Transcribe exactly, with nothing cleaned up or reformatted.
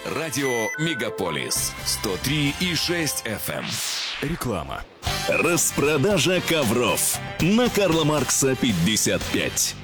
Радио Мегаполис сто три и шесть эф эм. Реклама. Распродажа ковров на Карла Маркса пятьдесят пять.